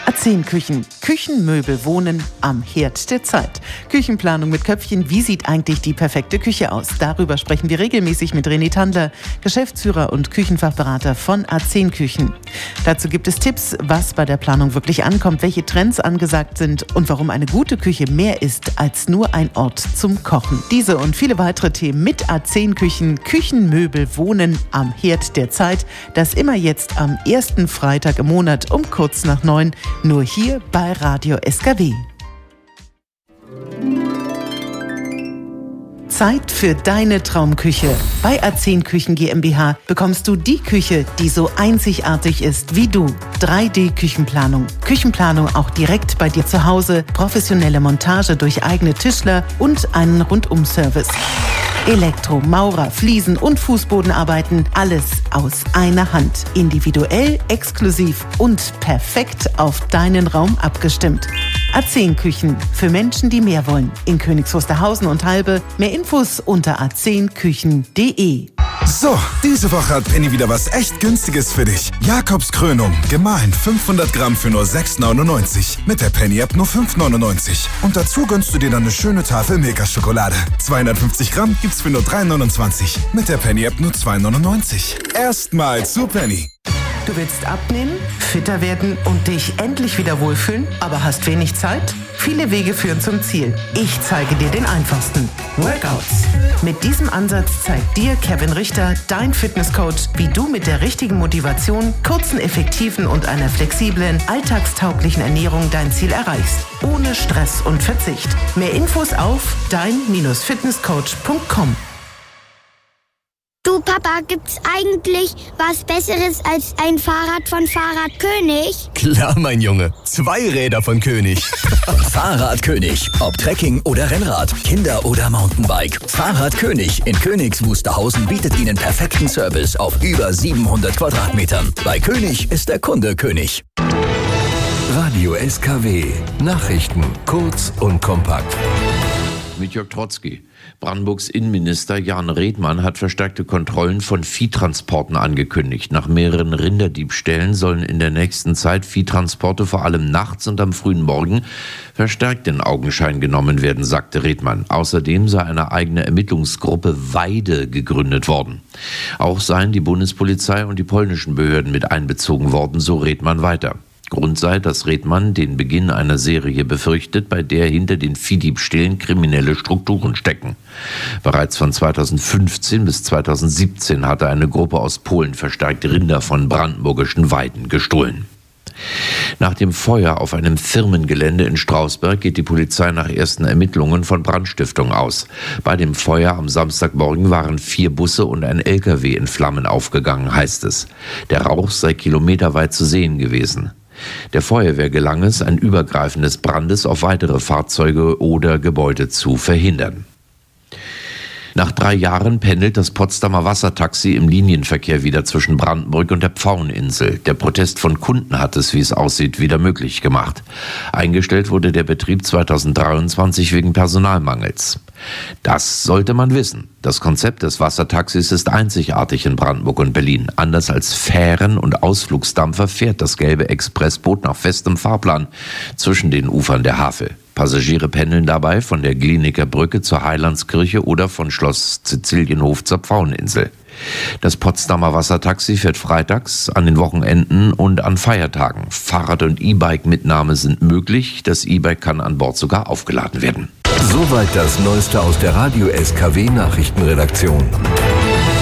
A10 Küchen. Küchenmöbel wohnen am Herd der Zeit. Küchenplanung mit Köpfchen. Wie sieht eigentlich die perfekte Küche aus? Darüber sprechen wir regelmäßig mit René Tandler, Geschäftsführer und Küchenfachberater von A10 Küchen. Dazu gibt es Tipps, was bei der Planung wirklich ankommt, welche Trends angesagt sind und warum eine gute Küche mehr ist als nur ein Ort zum Kochen. Diese und viele weitere Themen mit A10 Küchen. Küchenmöbel wohnen am Herd der Zeit. Das immer jetzt am ersten Freitag im Monat um kurz nach 9. Nur hier bei Radio SKW. Zeit für deine Traumküche. Bei A10 Küchen GmbH bekommst du die Küche, die so einzigartig ist wie du. 3D-Küchenplanung. Küchenplanung auch direkt bei dir zu Hause. Professionelle Montage durch eigene Tischler und einen Rundum-Service. Elektro, Maurer, Fliesen und Fußbodenarbeiten, alles aus einer Hand. Individuell, exklusiv und perfekt auf deinen Raum abgestimmt. A10 Küchen, für Menschen, die mehr wollen. In Königs Wusterhausen und Halbe. Mehr Infos unter a10küchen.de. So, diese Woche hat Penny wieder was echt Günstiges für dich. Jakobskrönung, gemahlen 500 Gramm für nur 6,99. Mit der Penny-App nur 5,99. Und dazu gönnst du dir dann eine schöne Tafel Milka-Schokolade. 250 Gramm gibt's für nur 3,29. Mit der Penny-App nur 2,99. Erstmal zu Penny. Du willst abnehmen, fitter werden und dich endlich wieder wohlfühlen, aber hast wenig Zeit? Viele Wege führen zum Ziel. Ich zeige dir den einfachsten. Workouts. Mit diesem Ansatz zeigt dir Kevin Richter, dein Fitnesscoach, wie du mit der richtigen Motivation, kurzen, effektiven und einer flexiblen, alltagstauglichen Ernährung dein Ziel erreichst. Ohne Stress und Verzicht. Mehr Infos auf dein-fitnesscoach.com. Du Papa, gibt's eigentlich was Besseres als ein Fahrrad von Fahrradkönig? Klar, mein Junge. 2 Räder von König. Fahrradkönig. Ob Trekking oder Rennrad, Kinder- oder Mountainbike. Fahrradkönig in Königs Wusterhausen bietet Ihnen perfekten Service auf über 700 Quadratmetern. Bei König ist der Kunde König. Radio SKW. Nachrichten kurz und kompakt. Mit Jörg Trotzki. Brandenburgs Innenminister Jan Redmann hat verstärkte Kontrollen von Viehtransporten angekündigt. Nach mehreren Rinderdiebstählen sollen in der nächsten Zeit Viehtransporte vor allem nachts und am frühen Morgen verstärkt in Augenschein genommen werden, sagte Redmann. Außerdem sei eine eigene Ermittlungsgruppe Weide gegründet worden. Auch seien die Bundespolizei und die polnischen Behörden mit einbezogen worden, so Redmann weiter. Grund sei, dass Redmann den Beginn einer Serie befürchtet, bei der hinter den Viehdiebstählen kriminelle Strukturen stecken. Bereits von 2015 bis 2017 hatte eine Gruppe aus Polen verstärkt Rinder von brandenburgischen Weiden gestohlen. Nach dem Feuer auf einem Firmengelände in Strausberg geht die Polizei nach ersten Ermittlungen von Brandstiftung aus. Bei dem Feuer am Samstagmorgen waren 4 Busse und ein LKW in Flammen aufgegangen, heißt es. Der Rauch sei kilometerweit zu sehen gewesen. Der Feuerwehr gelang es, ein Übergreifen des Brandes auf weitere Fahrzeuge oder Gebäude zu verhindern. Nach 3 Jahren pendelt das Potsdamer Wassertaxi im Linienverkehr wieder zwischen Brandenburg und der Pfaueninsel. Der Protest von Kunden hat es, wie es aussieht, wieder möglich gemacht. Eingestellt wurde der Betrieb 2023 wegen Personalmangels. Das sollte man wissen. Das Konzept des Wassertaxis ist einzigartig in Brandenburg und Berlin. Anders als Fähren und Ausflugsdampfer fährt das gelbe Expressboot nach festem Fahrplan zwischen den Ufern der Havel. Passagiere pendeln dabei von der Glienicker Brücke zur Heilandskirche oder von Schloss Sizilienhof zur Pfaueninsel. Das Potsdamer Wassertaxi fährt freitags, an den Wochenenden und an Feiertagen. Fahrrad- und E-Bike-Mitnahme sind möglich. Das E-Bike kann an Bord sogar aufgeladen werden. Soweit das Neueste aus der Radio SKW Nachrichtenredaktion.